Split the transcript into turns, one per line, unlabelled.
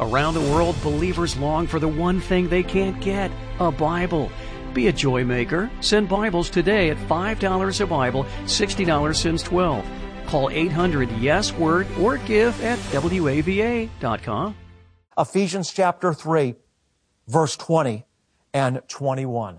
Around the world, believers long for the one thing they can't get, a Bible. Be a joy maker. Send Bibles today at $5 a Bible, $60 since 12. Call 800-YES-WORD or give at WAVA.com.
Ephesians chapter 3, verse 20 and 21.